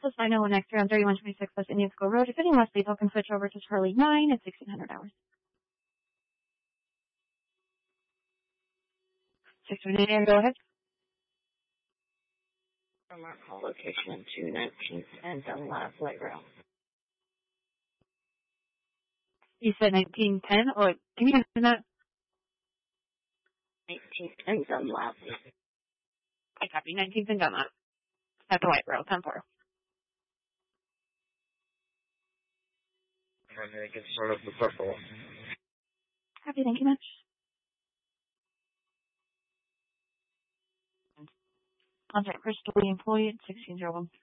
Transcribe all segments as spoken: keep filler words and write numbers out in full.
is nine oh one X-ray on thirty-one twenty-six West Indian School Road. If anyone wants to can switch over to Charlie nine at sixteen hundred hours. six one eight, go ahead. From our call location to nineteen ten Dunlap Light Rail. You said nineteen ten, or can you answer that? nineteen ten Dunlap. I copy, nineteen ten Dunlap. At the Light Rail, ten four. And then it gets sort of the purple. Copy, thank you much. Contact Crystal, the employee at sixteen oh one.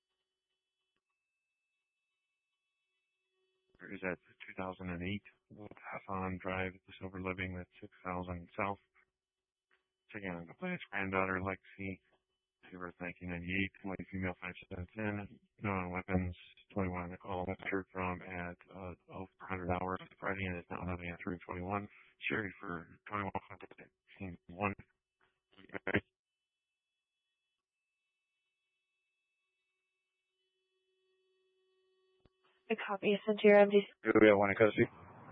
Is that two thousand eight Hassan Drive, the Silver Living, that's six thousand South. Checking on the place, granddaughter Lexi, Silver nineteen ninety-eight, white female five seven ten, no on weapons, twenty-one on the call, lecture from at uh, oh, one hundred hours Friday, and it's now having at three twenty-one. Sherry for twenty-one fifteen one. A copy is sent to your M D. Do we have one in custody?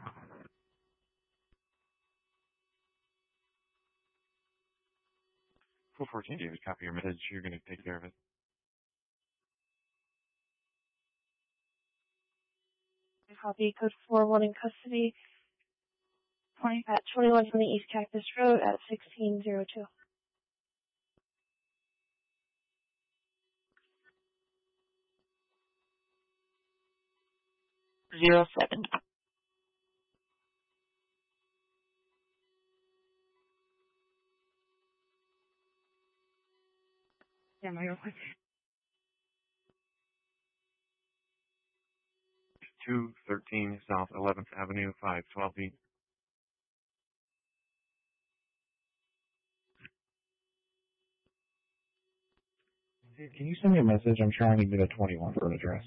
four fourteen, David, copy your message. You're going to take care of it. A copy, code four one in custody. Point at twenty-one twenty East Cactus Road at sixteen oh two. Zero seven. Yeah, my real quick. two thirteen South eleventh Avenue, five twelve feet. Can you send me a message? I'm trying to get a twenty-one for an address.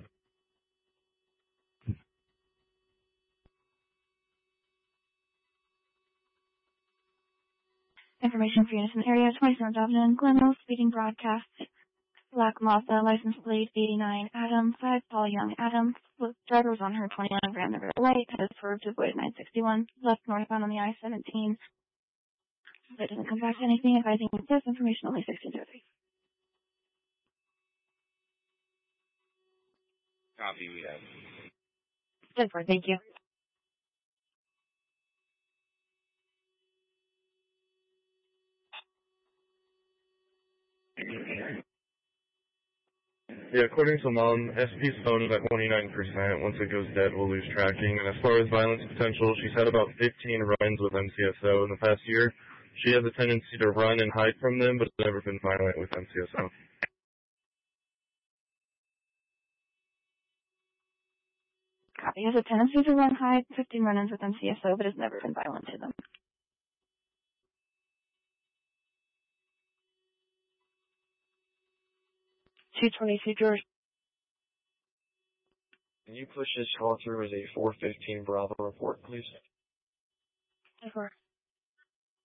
Information for units in the area, twenty-seven Avenue, Glenville, speeding broadcast, Black Mazda, license plate eighty-nine, Adam, five, Paul Young, Adam, driver was on her twenty-one, ran the red light, has swerved to avoid nine sixty-one, left northbound on the I seventeen. If it doesn't come back to anything, if I think it's this information, only sixteen oh three. Copy, we have. ten four, thank you. Yeah, according to Mom, S P's phone is at twenty-nine percent. Once it goes dead, we'll lose tracking. And as far as violence potential, she's had about fifteen runs with M C S O in the past year. She has a tendency to run and hide from them, but has never been violent with M C S O. Copy. Has a tendency to run hide, fifteen run-ins with M C S O, but has never been violent to them. two twenty-two, George. Can you push this call through as a four fifteen Bravo report, please? ten four.